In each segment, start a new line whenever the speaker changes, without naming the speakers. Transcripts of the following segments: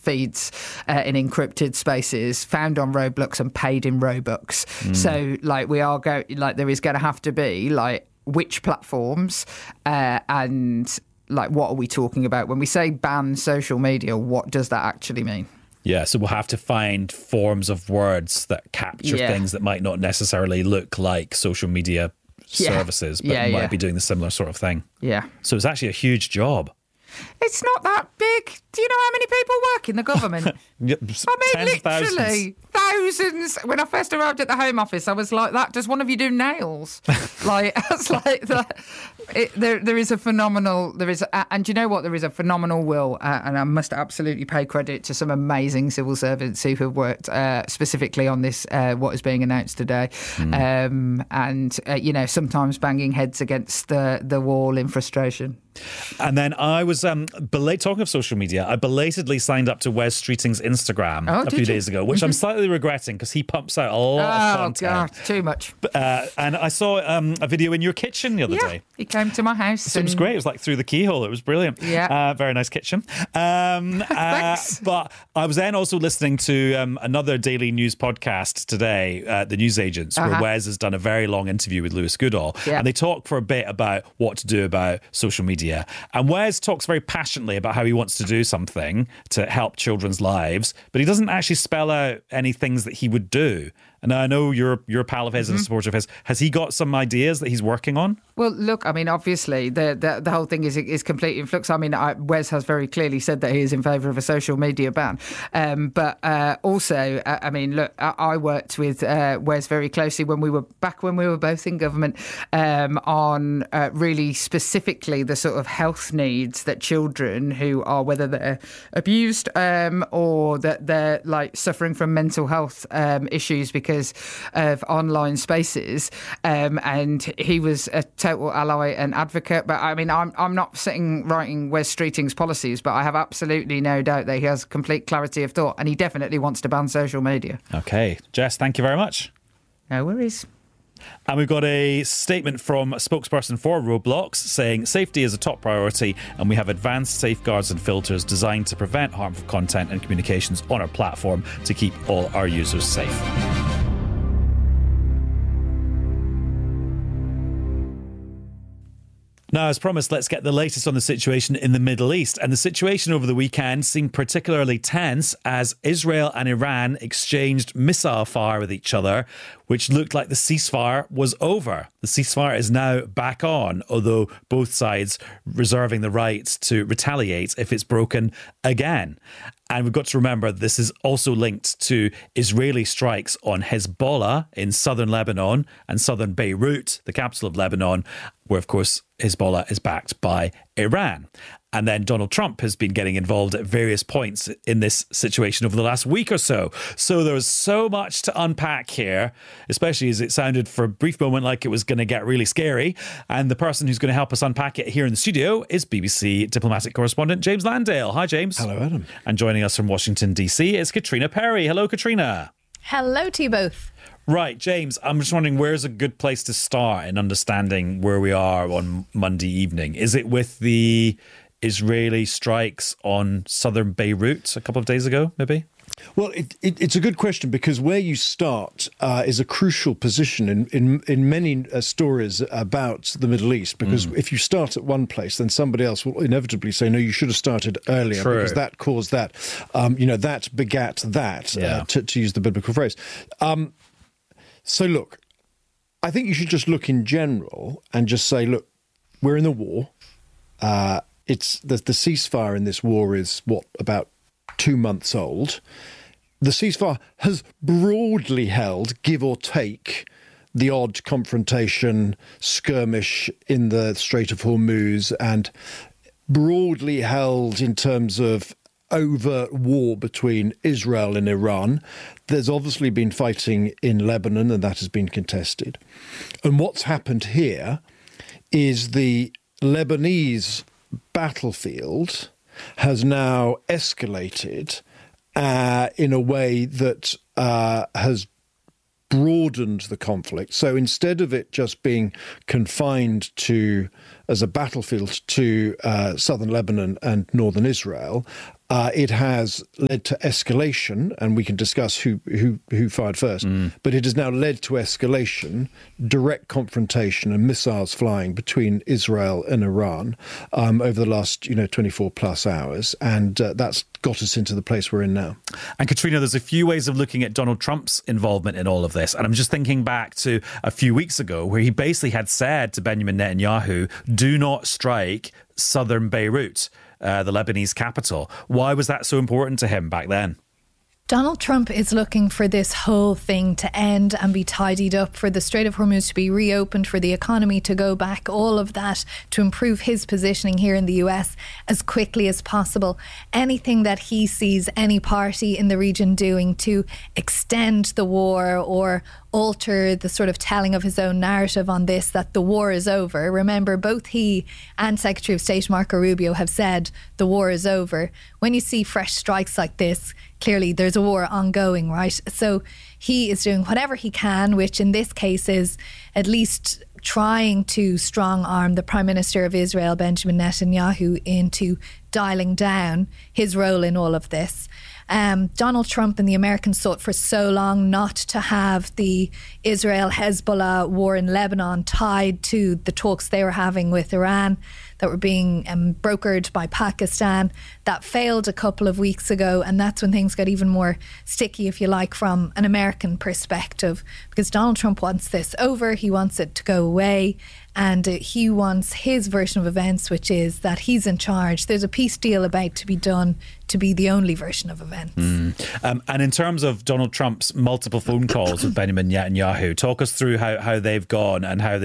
feeds in encrypted spaces, found on Roblox and paid in Robux. So, there is going to have to be, which platforms and, what are we talking about? When we say ban social media, what does that actually mean?
Yeah, so we'll have to find forms of words that capture things that might not necessarily look like social media services, but might be doing the similar sort of thing.
Yeah.
So it's actually a huge job.
It's not that big. Do you know how many people work in the government?
Literally
thousands. When I first arrived at the Home Office, I was like, "That does one of you do nails?" It's like that. There is a phenomenal. And you know what? There is a phenomenal will, and I must absolutely pay credit to some amazing civil servants who have worked specifically on this. What is being announced today, sometimes banging heads against the wall in frustration.
And then I was talking of social media. I belatedly signed up to Wes Streeting's Instagram a few days ago, which I'm slightly regretting because he pumps out a lot of content.
Oh, God, too much.
And I saw a video in your kitchen the other day.
He came to my house.
So it was great. It was like through the keyhole. It was brilliant.
Yeah.
Very nice kitchen.
Thanks.
But I was then also listening to another daily news podcast today, The News Agents, where Wes has done a very long interview with Lewis Goodall. Yeah. And they talk for a bit about what to do about social media. And Wes talks very passionately about how he wants to do something to help children's lives, but he doesn't actually spell out any things that he would do. And I know you're a pal of his and a supporter of his. Has he got some ideas that he's working on?
Well, look, I mean, obviously, the whole thing is completely in flux. I mean, Wes has very clearly said that he is in favour of a social media ban. But also, I mean, look, I worked with Wes very closely when we were both in government on really specifically the sort of health needs that children who are, whether they're abused or that they're suffering from mental health issues because of online spaces, and he was a total ally and advocate. But I mean, I'm not sitting writing Wes Streeting's policies, but I have absolutely no doubt that he has complete clarity of thought, and he definitely wants to ban social media.
Okay, Jess, thank you very much.
No worries.
And we've got a statement from a spokesperson for Roblox saying safety is a top priority and we have advanced safeguards and filters designed to prevent harmful content and communications on our platform to keep all our users safe. Now, as promised, let's get the latest on the situation in the Middle East. And the situation over the weekend seemed particularly tense as Israel and Iran exchanged missile fire with each other, which looked like the ceasefire was over. The ceasefire is now back on, although both sides reserving the right to retaliate if it's broken again. And we've got to remember this is also linked to Israeli strikes on Hezbollah in southern Lebanon and southern Beirut, the capital of Lebanon, where, of course, Hezbollah is backed by Iran. And then Donald Trump has been getting involved at various points in this situation over the last week or so. So there was so much to unpack here, especially as it sounded for a brief moment like it was going to get really scary. And the person who's going to help us unpack it here in the studio is BBC diplomatic correspondent James Landale. Hi, James.
Hello, Adam.
And joining us from Washington, D.C. is Katrina Perry. Hello, Katrina.
Hello to you both.
Right, James, I'm just wondering, where's a good place to start in understanding where we are on Monday evening? Is it with the Israeli strikes on southern Beirut a couple of days ago, maybe?
Well, it's a good question because where you start is a crucial position in many stories about the Middle East, because if you start at one place, then somebody else will inevitably say, no, you should have started earlier.
True.
Because that caused that, that begat that, to use the biblical phrase. So look, I think you should just look in general and just say, look, we're in the war. It's the ceasefire in this war is about 2 months old. The ceasefire has broadly held, give or take, the odd confrontation, skirmish in the Strait of Hormuz, and broadly held in terms of overt war between Israel and Iran. There's obviously been fighting in Lebanon, and that has been contested. And what's happened here is the Lebanese battlefield has now escalated in a way that has broadened the conflict. So instead of it just being confined to, as a battlefield, to southern Lebanon and northern Israel, It has led to escalation, and we can discuss who fired first. But it has now led to escalation, direct confrontation, and missiles flying between Israel and Iran over the last 24 plus hours, and that's got us into the place we're in now.
And Katrina, there's a few ways of looking at Donald Trump's involvement in all of this, and I'm just thinking back to a few weeks ago where he basically had said to Benjamin Netanyahu, "Do not strike southern Beirut." The Lebanese capital. Why was that so important to him back then?
Donald Trump is looking for this whole thing to end and be tidied up, for the Strait of Hormuz to be reopened, for the economy to go back, all of that to improve his positioning here in the US as quickly as possible. Anything that he sees any party in the region doing to extend the war or alter the sort of telling of his own narrative on this, that the war is over. Remember, both he and Secretary of State Marco Rubio have said the war is over. When you see fresh strikes like this, clearly there's a war ongoing, right? So he is doing whatever he can, which in this case is at least trying to strong arm the Prime Minister of Israel, Benjamin Netanyahu, into dialing down his role in all of this. Donald Trump and the Americans sought for so long not to have the Israel-Hezbollah war in Lebanon tied to the talks they were having with Iran that were being brokered by Pakistan. That failed a couple of weeks ago, and that's when things got even more sticky, if you like, from an American perspective, because Donald Trump wants this over, he wants it to go away, and he wants his version of events, which is that he's in charge. There's a peace deal about to be done to be the only version of events.
And in terms of Donald Trump's multiple phone calls with Benjamin Netanyahu, talk us through how they've gone and how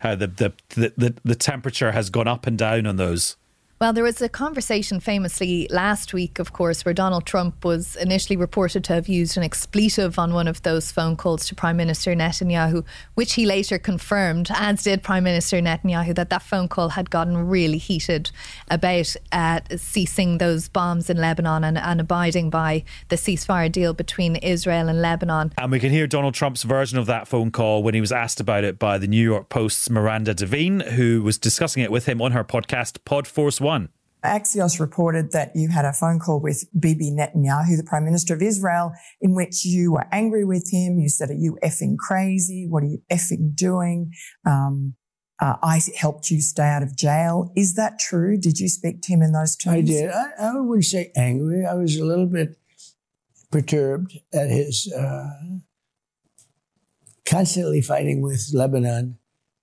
the temperature has gone up and down on those.
Well, there was a conversation famously last week, of course, where Donald Trump was initially reported to have used an expletive on one of those phone calls to Prime Minister Netanyahu, which he later confirmed, as did Prime Minister Netanyahu, that phone call had gotten really heated about ceasing those bombs in Lebanon and abiding by the ceasefire deal between Israel and Lebanon.
And we can hear Donald Trump's version of that phone call when he was asked about it by the New York Post's Miranda Devine, who was discussing it with him on her podcast, Pod Force One.
Axios reported that you had a phone call with Bibi Netanyahu, the Prime Minister of Israel, in which you were angry with him. You said, "Are you effing crazy? What are you effing doing? I helped you stay out of jail." Is that true? Did you speak to him in those terms?
I did. I wouldn't say angry. I was a little bit perturbed at his constantly fighting with Lebanon.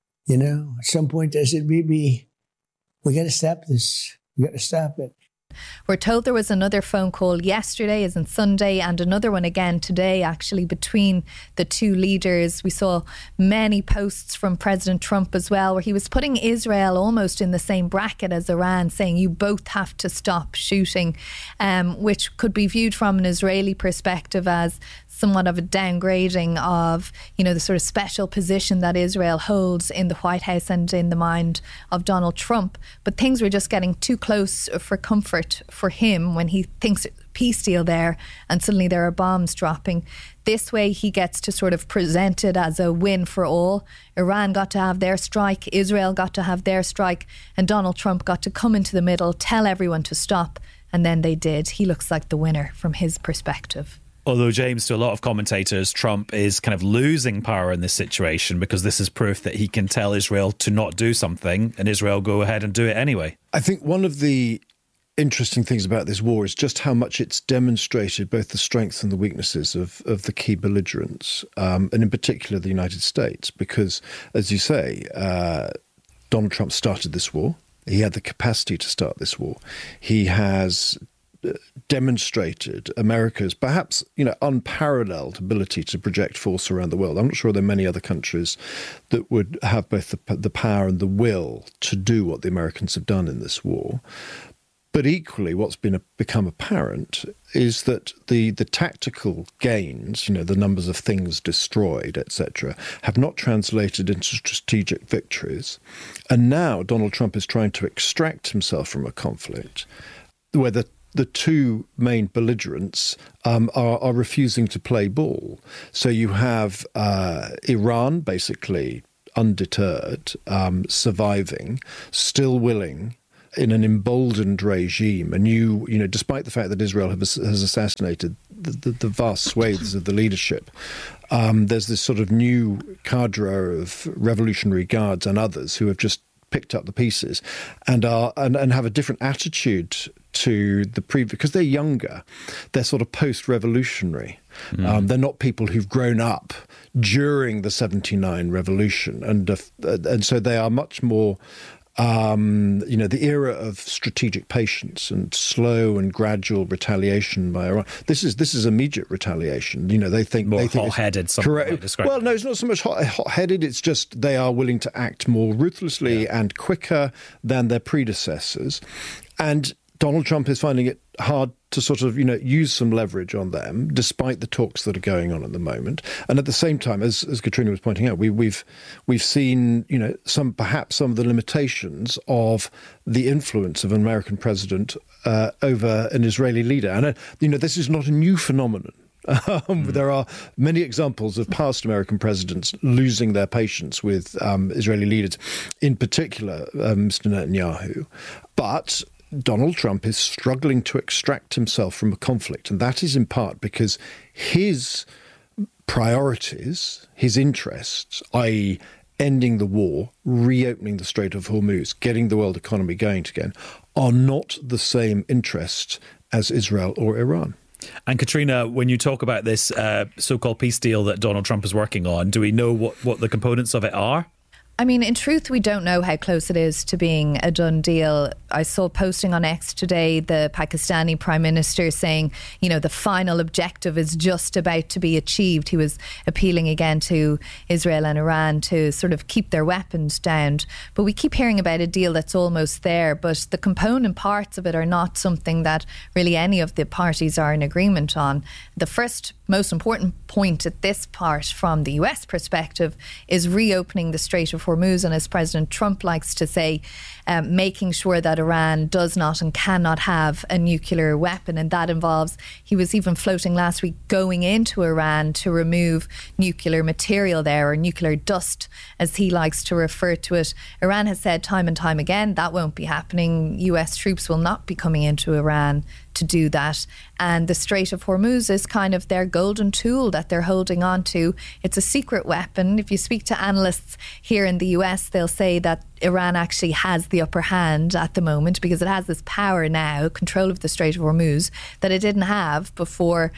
At some point I said, "Bibi, we got to stop this. We got to stop it."
We're told there was another phone call yesterday, as in Sunday, and another one again today, actually, between the two leaders. We saw many posts from President Trump as well, where he was putting Israel almost in the same bracket as Iran, saying you both have to stop shooting, which could be viewed from an Israeli perspective as somewhat of a downgrading of, the sort of special position that Israel holds in the White House and in the mind of Donald Trump. But things were just getting too close for comfort for him when he thinks peace deal there and suddenly there are bombs dropping. This way he gets to sort of present it as a win for all. Iran got to have their strike, Israel got to have their strike, and Donald Trump got to come into the middle, tell everyone to stop, and then they did. He looks like the winner from his perspective.
Although, James, to a lot of commentators, Trump is kind of losing power in this situation because this is proof that he can tell Israel to not do something and Israel go ahead and do it anyway.
I think one of the interesting things about this war is just how much it's demonstrated both the strengths and the weaknesses of the key belligerents, and in particular the United States, because, as you say, Donald Trump started this war. He had the capacity to start this war. He has demonstrated America's perhaps unparalleled ability to project force around the world. I'm not sure there are many other countries that would have both the power and the will to do what the Americans have done in this war. But equally, what's become apparent is that the tactical gains, the numbers of things destroyed, etc., have not translated into strategic victories. And now Donald Trump is trying to extract himself from a conflict where the two main belligerents are refusing to play ball. So you have Iran basically undeterred, surviving, still willing, in an emboldened regime, and you know, despite the fact that Israel has assassinated the vast swathes of the leadership, there's this sort of new cadre of Revolutionary Guards and others who have just picked up the pieces and have a different attitude to the previous, because they're younger, they're sort of post-revolutionary. They're not people who've grown up during the 79 revolution, and so they are much more, the era of strategic patience and slow and gradual retaliation by Iran. This is immediate retaliation. You know, they think
more
they think
hot-headed.
Correct. Well, no, it's not so much hot-headed. It's just they are willing to act more ruthlessly and quicker than their predecessors, and Donald Trump is finding it hard to sort of, use some leverage on them, despite the talks that are going on at the moment. And at the same time, as Katrina was pointing out, we've seen, some of the limitations of the influence of an American president over an Israeli leader. And, this is not a new phenomenon. There are many examples of past American presidents losing their patience with Israeli leaders, in particular Mr. Netanyahu. But Donald Trump is struggling to extract himself from a conflict, and that is in part because his priorities, his interests, i.e. ending the war, reopening the Strait of Hormuz, getting the world economy going again, are not the same interest as Israel or Iran.
And Katrina, when you talk about this so-called peace deal that Donald Trump is working on, do we know what the components of it are?
I mean, in truth, we don't know how close it is to being a done deal. I saw posting on X today, the Pakistani Prime Minister saying, the final objective is just about to be achieved. He was appealing again to Israel and Iran to sort of keep their weapons down. But we keep hearing about a deal that's almost there, but the component parts of it are not something that really any of the parties are in agreement on. The first most important point at this part from the US perspective is reopening the Strait of Hormuz, and as President Trump likes to say, making sure that Iran does not and cannot have a nuclear weapon. And that involves, he was even floating last week, going into Iran to remove nuclear material there, or nuclear dust, as he likes to refer to it. Iran has said time and time again that won't be happening. US troops will not be coming into Iran to do that. And the Strait of Hormuz is kind of their golden tool that they're holding on to. It's a secret weapon. If you speak to analysts here in the US, they'll say that Iran actually has the upper hand at the moment because it has this power now, control of the Strait of Hormuz, that it didn't have before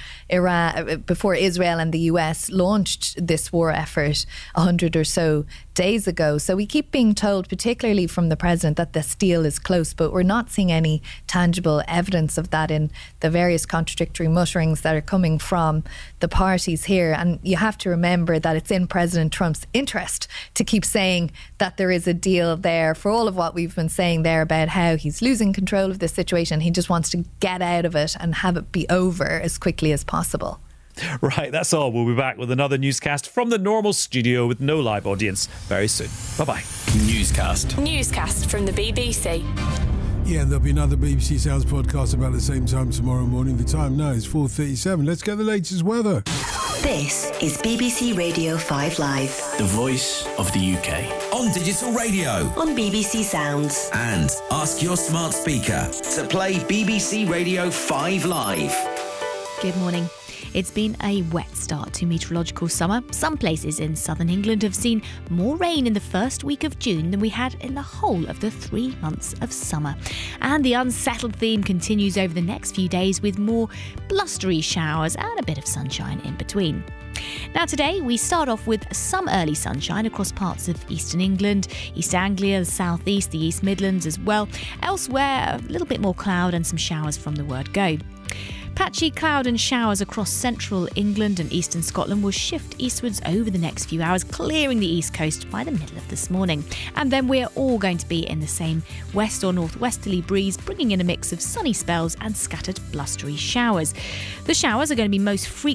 Israel and the US launched this war effort 100 or so days ago. So we keep being told, particularly from the president, that this deal is close, but we're not seeing any tangible evidence of that in the various contradictory mutterings that are coming from the parties here. And you have to remember that it's in President Trump's interest to keep saying that there is a deal there, for all of what we've been saying there about how he's losing control of this situation. He just wants to get out of it and have it be over as quickly as possible.
Right, that's all. We'll be back with another newscast from the normal studio with no live audience very soon. Bye-bye.
Newscast from the BBC.
Yeah, there'll be another BBC Sounds podcast about the same time tomorrow morning. The time now is 4:37. Let's get the latest weather.
This is BBC Radio 5 Live.
The voice of the UK. On digital radio.
On BBC Sounds.
And ask your smart speaker to play BBC Radio 5 Live.
Good morning. It's been a wet start to meteorological summer. Some places in southern England have seen more rain in the first week of June than we had in the whole of the 3 months of summer. And the unsettled theme continues over the next few days with more blustery showers and a bit of sunshine in between. Now today we start off with some early sunshine across parts of eastern England, East Anglia, the South East, the East Midlands as well. Elsewhere, a little bit more cloud and some showers from the word go. Patchy cloud and showers across central England and eastern Scotland will shift eastwards over the next few hours, clearing the east coast by the middle of this morning. And then we're all going to be in the same west or northwesterly breeze, bringing in a mix of sunny spells and scattered blustery showers. The showers are going to be most frequent